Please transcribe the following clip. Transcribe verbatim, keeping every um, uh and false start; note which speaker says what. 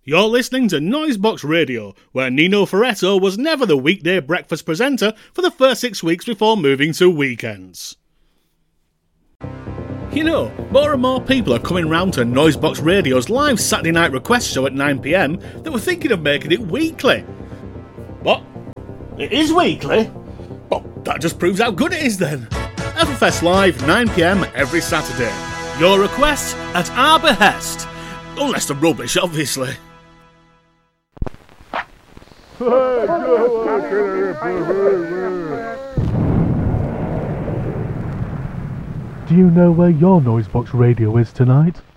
Speaker 1: You're listening to Noisebox Radio, where Nino Ferretto was never the weekday breakfast presenter for the first six weeks before moving to weekends. You know, more and more people are coming round to Noisebox Radio's live Saturday night request show at nine p m that were thinking of making it weekly. What? It is weekly? Well, that just proves how good it is then. Everfest Live, nine p m every Saturday. Your request at our behest. Unless they're rubbish, obviously.
Speaker 2: Do you know where your Noisebox Radio is tonight?